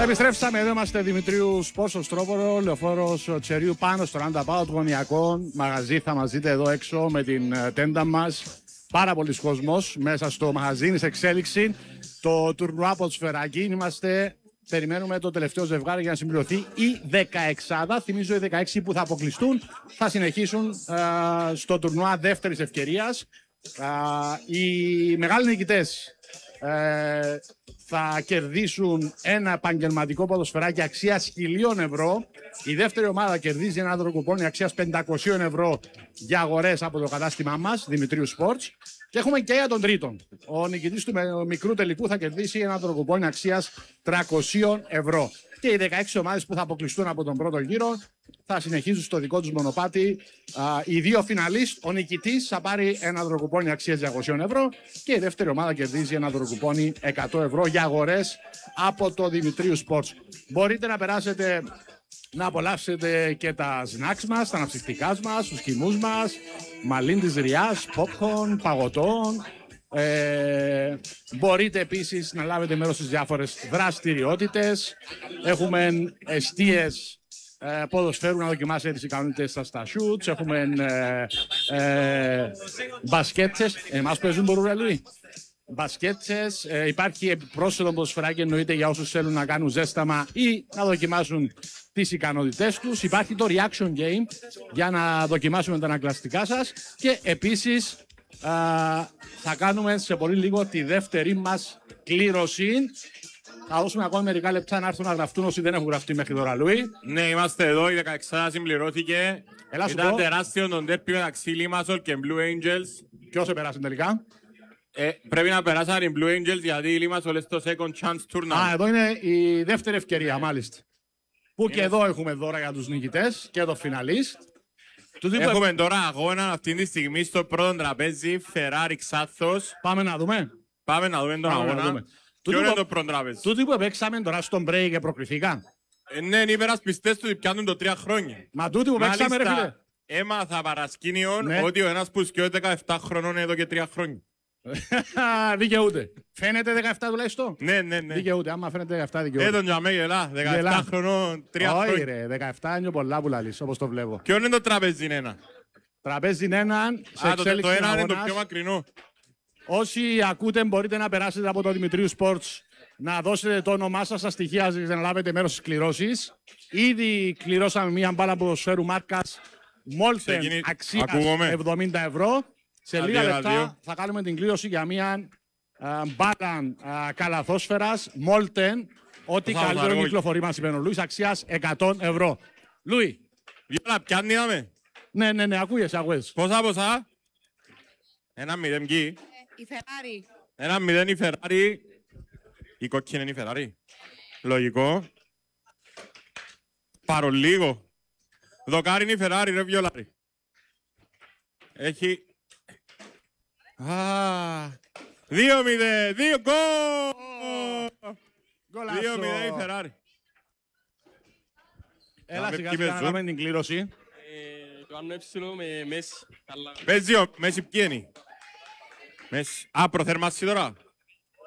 Επιστρέψαμε, εδώ είμαστε Δημητρίου Σπόρσο Στρόπορο, λεωφόρος Τσεριού πάνω στο roundabout γωνιακών. Μαγαζί θα μας δείτε εδώ έξω με την τέντα μας. Πάρα πολλοί κόσμος μέσα στο μαγαζί, είναι σε εξέλιξη. Το τουρνουά ποδοσφαιράκι, περιμένουμε το τελευταίο ζευγάρι για να συμπληρωθεί η 16. Θυμίζω οι 16 που θα αποκλειστούν θα συνεχίσουν στο τουρνουά δεύτερης ευκαιρίας. Οι μεγάλοι νικητές θα κερδίσουν ένα επαγγελματικό ποδοσφαιράκι αξίας 1.000 ευρώ. Η δεύτερη ομάδα κερδίζει ένα δωροκουπόνι αξίας 500 ευρώ για αγορές από το κατάστημά μας, Δημητρίου Sports. Και έχουμε και για τον τρίτον. Ο νικητής του μικρού τελικού θα κερδίσει ένα δωροκουπόνι αξίας 300 ευρώ. Και οι 16 ομάδες που θα αποκλειστούν από τον πρώτο γύρο θα συνεχίσουν στο δικό τους μονοπάτι. Οι δύο φιναλίστ, ο νικητής θα πάρει ένα δωροκουπόνι αξίας 200 ευρώ και η δεύτερη ομάδα κερδίζει ένα δωροκουπόνι 100 ευρώ για αγορές από το Δημητρίου Sports. Μπορείτε να περάσετε να απολαύσετε και τα snacks μας, τα αναψυκτικά μας, τους χυμούς μας, μαλλίν της Ριάς, popcorn, παγωτών. Μπορείτε επίσης να λάβετε μέρος στις διάφορες δραστηριότητες. Έχουμε εστίες ποδοσφαίρου να δοκιμάσετε τις ικανότητες σας στα shoots. Έχουμε μπασκέτσες. Εμάς παίζουν μπορούν Λουί. Μπασκέτσες. Υπάρχει επιπρόσθετο ποδοσφαιράκι εννοείται για όσους θέλουν να κάνουν ζέσταμα ή να δοκιμάσουν τις ικανότητές τους. Υπάρχει το reaction game για να δοκιμάσουμε τα ανακλαστικά σας. Και επίσης θα κάνουμε σε πολύ λίγο τη δεύτερη μας κλήρωση. Θα δώσουμε ακόμα μερικά λεπτά να έρθουν να γραφτούν όσοι δεν έχουν γραφτεί μέχρι τώρα, Λουί. Ναι, είμαστε εδώ, η 16 συμπληρώθηκε. Ήταν τεράστιο τον τέρπι μεταξύ Limassol και Blue Angels. Ποιος επέρασε τελικά? Πρέπει να περάσαν οι Blue Angels γιατί η Limassol είναι στο second chance tournament. Εδώ είναι η δεύτερη ευκαιρία, μάλιστα. Που και εδώ έχουμε δώρα για τους νικητές και το φιναλίστ. Έχουμε τώρα αγώνα αυτή τη στιγμή στο πρώτο τραπέζι, Ferrari Xathos. Πάμε να δούμε. Πάμε να δούμε τον αγώνα. Ποιο είναι το πρώτο τραπέζι? Τούτοι που παίξαμε τώρα στον break και προκριθήκαν. Ναι, είναι υπερασπιστές του ότι πιάνουν το 3 χρόνια. Μα τούτοι που παίξαμε ρε φίλε. Έμαθα παρασκήνιον ότι ο ένας που σκιώται 17 χρονών είναι εδώ και 3 χρόνια. Δικαιούται. Φαίνεται 17 τουλάχιστον. Ναι. Δικαιούται. Άμα φαίνεται 17 δικαιούται. Τον τζαμέ γελά. 17 χρονών, 3 χρόνια. Όχι ρε, 17 είναι πολλά που λαλείς, όπως το βλέπω. Ποιο είναι το τραπέζι ένα? Τραπέζι είναι έναν σε εξέλιξη αγώνας. Το ένα είναι αγώνας. το πιο μακρινό. Όσοι ακούτε μπορείτε να περάσετε από το Δημητρίου Sports να δώσετε το όνομά σας στα στοιχεία για να λάβετε μέρος στις κληρώσεις. Ήδη κληρώσαμε μια μπάλα ποδοσφαίρου μάρκας Molten αξίας 70 ευρώ. Σε λίγα λεπτά θα κάνουμε την κλήρωση για μια μπάλα καλαθόσφαιρας Molten. Ό,τι καλύτερο κυκλοφορεί μας είπε ο Λούις αξίας 100 ευρώ. Λούι. Βιόλα, πιάνει δάμε. Ναι, ακούγεσαι. Πόσα? 1-0 εκεί. Η Ferrari. 1-0 η Ferrari. Η κόκκινη είναι η Ferrari. Λογικό. Παρολίγο. Δοκάρι είναι η Ferrari ρε Βιολάρη. Έχει... 2-0. 2 γκολ. 2-0 η Ferrari. Έλα σιγά σιγά να κάνουμε την κλήρωση. Το άνω έψιλο με Μέση. Παίζει ο Μέση ποιένει. Μέση. Προθερμάσαι τώρα.